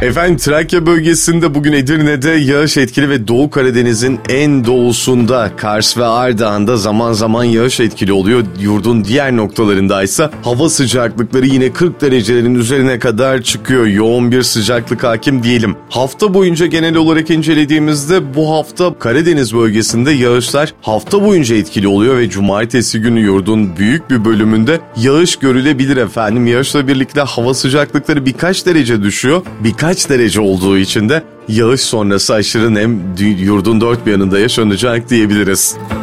Efendim Trakya bölgesinde bugün Edirne'de yağış etkili ve Doğu Karadeniz'in en doğusunda Kars ve Ardahan'da zaman zaman yağış etkili oluyor. Yurdun diğer noktalarındaysa hava sıcaklıkları yine 40 derecelerin üzerine kadar çıkıyor. Yoğun bir sıcaklık hakim diyelim. Hafta boyunca genel olarak incelediğimizde bu hafta Karadeniz bölgesinde yağışlar hafta boyunca etkili oluyor ve cumartesi günü yurdun büyük bir bölümünde yağış görülebilir efendim. Yağışla birlikte hava sıcaklıkları birkaç derece düşüyor. Birkaç derece olduğu için de yağış sonrası aşırı nem yurdun dört bir yanında yaşanacak diyebiliriz.